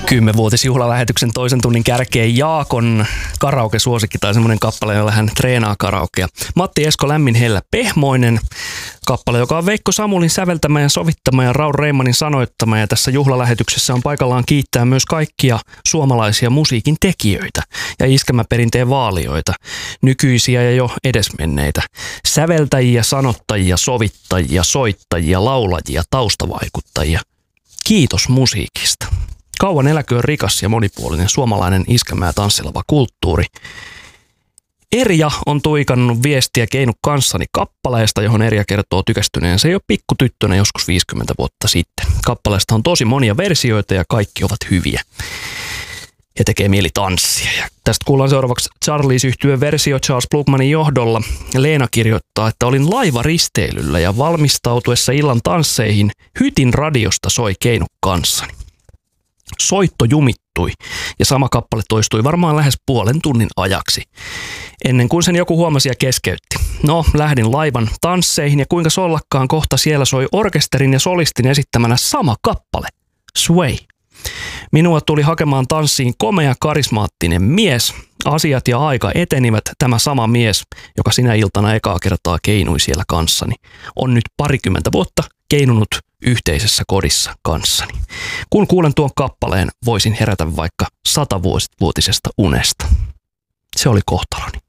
10-vuotisjuhlalähetyksen toisen tunnin kärkeen Jaakon karaoke-suosikki tai semmoinen kappale, jolla hän treenaa karaokea. Matti Esko Lämmin hellä pehmoinen kappale, joka on Veikko Samulin säveltämä ja sovittama ja Raul Reimanin sanoittama. Ja tässä juhlalähetyksessä on paikallaan kiittää myös kaikkia suomalaisia musiikin tekijöitä ja iskelmäperinteen vaalijoita, nykyisiä ja jo edesmenneitä. Säveltäjiä, sanottajia, sovittajia, soittajia, laulajia, taustavaikuttajia. Kiitos musiikista. Kauan eläköön rikas ja monipuolinen suomalainen iskelmä- ja tanssilava kulttuuri. Erja on tuikannut viestiä Keinu kanssani kappaleesta, johon Erja kertoo tykästyneensä jo pikkutyttönä joskus 50 vuotta sitten. Kappaleesta on tosi monia versioita ja kaikki ovat hyviä. Ja tekee mieli tanssia. Ja tästä kuullaan seuraavaksi Charlies-yhtyeen versio Charles Plugmanin johdolla. Leena kirjoittaa, että olin laivaristeilyllä ja valmistautuessa illan tansseihin Hytin radiosta soi Keinu kanssani. Soitto jumittui ja sama kappale toistui varmaan lähes puolen tunnin ajaksi, ennen kuin sen joku huomasi ja keskeytti. No, lähdin laivan tansseihin ja kuinka sollakkaan kohta siellä soi orkesterin ja solistin esittämänä sama kappale, Sway. Minua tuli hakemaan tanssiin komea karismaattinen mies. Asiat ja aika etenivät. Tämä sama mies, joka sinä iltana ekaa kertaa keinui siellä kanssani, on nyt 20 vuotta keinunut yhteisessä kodissa kanssani. Kun kuulen tuon kappaleen, voisin herätä vaikka 100-vuotisesta unesta. Se oli kohtaloni.